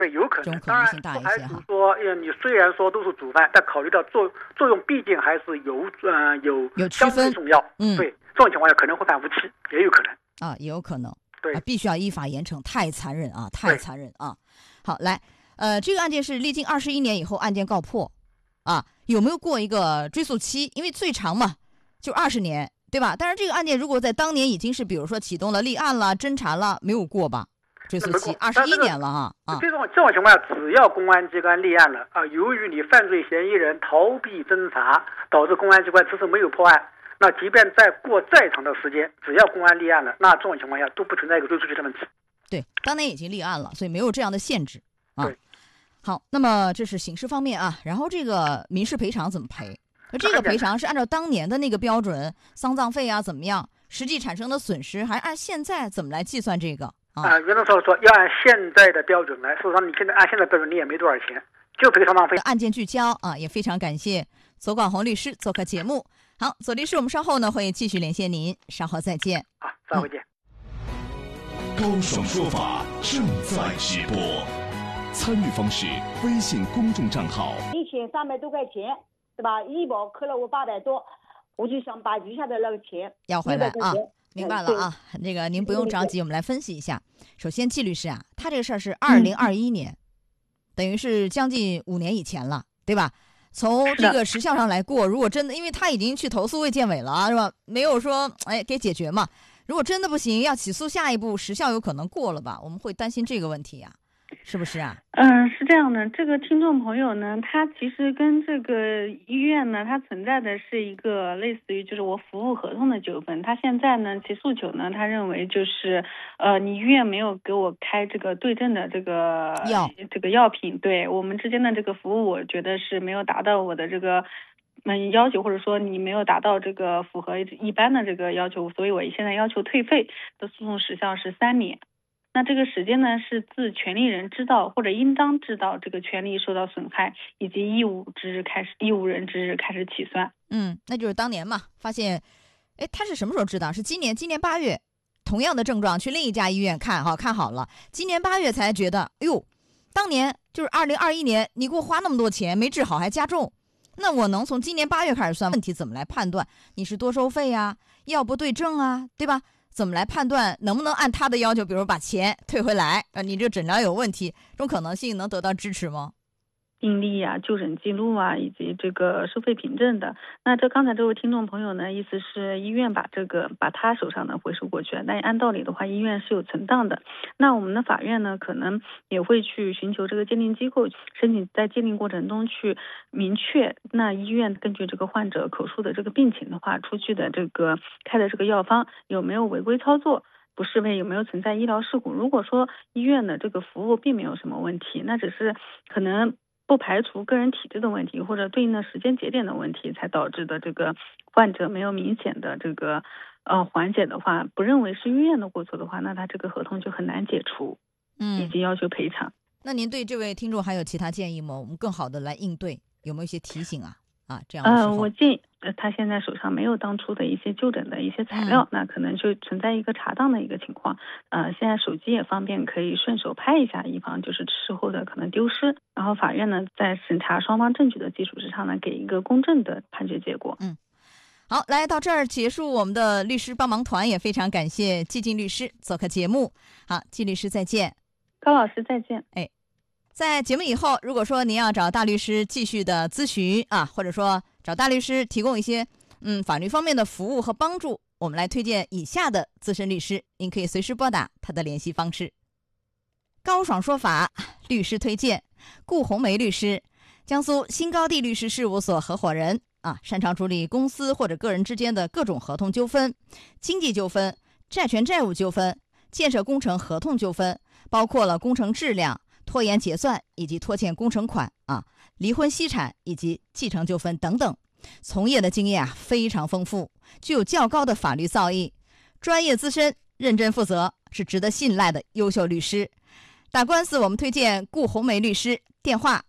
对，有可能， 这种可能性大一些哈。 当然不排除说，你虽然说都是主犯，但考虑到作用毕竟还是有区分重要。对，这种情况下可能会判无期，也有可能啊，也有可能。 对， 必须要依法严惩，太残忍啊，太残忍啊！好，来，这个案件是历经21年以后案件告破，啊，有没有过一个追诉期？因为最长嘛，就20年，对吧？但是这个案件如果在当年已经是比如说启动了立案了、侦查了，没有过吧？追诉期21年了哈啊！ 这种情况下，只要公安机关立案了啊，由于你犯罪嫌疑人逃避侦查，导致公安机关迟迟没有破案，那即便再长的时间，只要公安立案了，那这种情况下都不存在一个追诉期的问题。 对，当年已经立案了，所以没有这样的限制啊。 对， 好，那么这是刑事方面啊，然后这个民事赔偿怎么赔？这个赔偿是按照当年的那个标准，丧葬费啊怎么样？实际产生的损失，还按现在怎么来计算这个？ 原则上说要按现在的标准来。事实上，你现在按现在标准，你也没多少钱，就赔偿浪费。 案件聚焦啊，也非常感谢左广红律师做客节目。好，左律师，我们稍后呢会继续连线您，稍后再见。 好，稍后见。 高爽说法正在直播，参与方式：微信公众账号 1300多块钱，对吧？医保扣了我800多，我就想把余下的那个钱要回来啊。明白了啊，这个您不用着急，我们来分析一下。首先，季律师啊，他这个事儿是2021年，等于是将近5年以前了，对吧？从这个时效上来过，如果真的，因为他已经去投诉卫健委了，是吧？没有说给解决嘛。如果真的不行，要起诉，下一步时效有可能过了吧？我们会担心这个问题呀。是不是啊？ 是这样的，这个听众朋友呢，他其实跟这个医院呢，他存在的是一个类似于就是我服务合同的纠纷。他现在呢，其诉求呢，他认为就是你医院没有给我开这个对症的这个药品，对我们之间的这个服务，我觉得是没有达到我的这个要求，或者说你没有达到这个符合一般的这个要求，所以我现在要求退费的诉讼时效是3年。那这个时间呢，是自权利人知道或者应当知道这个权利受到损害以及义务人之日开始起算。 那就是当年嘛，发现，他是什么时候知道？是今年8月，同样的症状去另一家医院看好了，今年8月才觉得，当年就是2021年，你给我花那么多钱没治好还加重，那我能从今年8月开始算，问题怎么来判断？你是多收费呀，药不对症啊，对吧？怎么来判断能不能按他的要求，比如把钱退回来你这诊疗有问题，这种可能性能得到支持吗？ 病历啊、就诊记录啊，以及这个收费凭证的。那刚才这位听众朋友呢，意思是医院把他手上的回收过去了，但按道理的话，医院是有存档的。那我们的法院呢，可能也会去寻求这个鉴定机构申请在鉴定过程中去明确，那医院根据这个患者口述的这个病情的话，出具的这个开的这个药方有没有违规操作。不适配有没有存在医疗事故？如果说医院的这个服务并没有什么问题，那只是可能不排除个人体质的问题或者对应的时间节点的问题才导致的这个患者没有明显的这个缓解的话，不认为是医院的过错的话，那他这个合同就很难解除，以及要求赔偿。 那您对这位听众还有其他建议吗？我们更好的来应对，有没有一些提醒啊？这样的时候我建议他现在手上没有当初的一些就诊的一些材料，那可能就存在一个查档的一个情况。现在手机也方便，可以顺手拍一下，以防就是事后的可能丢失。然后法院呢，在审查双方证据的基础之上呢，给一个公正的判决结果。 好，来到这儿结束我们的律师帮忙团，也非常感谢季静律师做客节目。好，季律师再见。 高老师再见。 在节目以后，如果说您要找大律师继续的咨询或者说找大律师提供一些法律方面的服务和帮助，我们来推荐以下的资深律师，您可以随时拨打他的联系方式。高爽说法律师推荐顾红梅律师，江苏新高地律师事务所合伙人擅长处理公司或者个人之间的各种合同纠纷、经济纠纷、债权债务纠纷、建设工程合同纠纷，包括了工程质量、拖延结算以及拖欠工程款离婚析产以及继承纠纷等等，从业的经验非常丰富，具有较高的法律造诣，专业资深、认真负责，是值得信赖的优秀律师。打官司我们推荐顾红梅律师，电话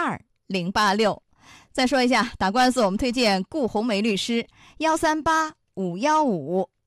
138-515-32086，138-515-32086。再说一下，打官司我们推荐顾红梅律师，138 515